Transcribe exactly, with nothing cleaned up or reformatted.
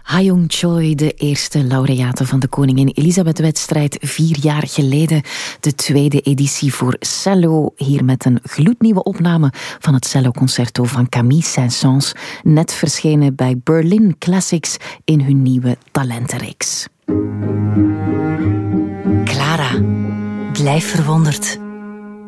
Ha Young Choi, de eerste laureate van de Koningin Elisabeth-wedstrijd, vier jaar geleden. De tweede editie voor cello, hier met een gloednieuwe opname van het celloconcerto van Camille Saint-Saëns, net verschenen bij Berlin Classics in hun nieuwe talentenreeks. Clara, blijf verwonderd.